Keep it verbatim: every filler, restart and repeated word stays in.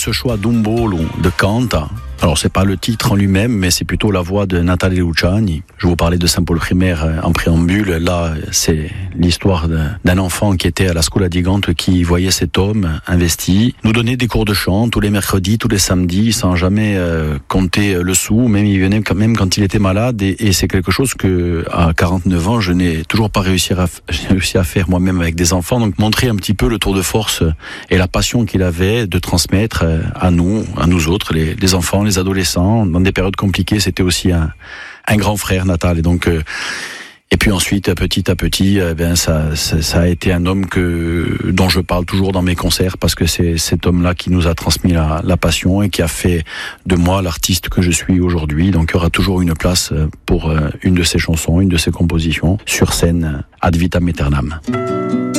ce choix d'Umbolo de Canta. Alors c'est pas le titre en lui-même, mais c'est plutôt la voix de Nathalie Luciani. Je vous parlais de Saint-Paul primaire en préambule. Là, c'est l'histoire d'un enfant qui était à la Scuola di Gante, qui voyait cet homme investi nous donner des cours de chant tous les mercredis, tous les samedis, sans jamais euh, compter le sou. Même il venait quand même quand il était malade, et, et c'est quelque chose que à quarante-neuf ans, je n'ai toujours pas réussi à, j'ai réussi à faire moi-même avec des enfants. Donc montrer un petit peu le tour de force et la passion qu'il avait de transmettre à nous, à nous autres, les, les enfants, les adolescents, dans des périodes compliquées. C'était aussi un, un grand frère, Natal. Et donc, euh, et puis ensuite, petit à petit, euh, ben ça, ça, ça a été un homme que dont je parle toujours dans mes concerts, parce que c'est cet homme-là qui nous a transmis la, la passion et qui a fait de moi l'artiste que je suis aujourd'hui. Donc, il y aura toujours une place pour euh, une de ses chansons, une de ses compositions sur scène ad vitam aeternam.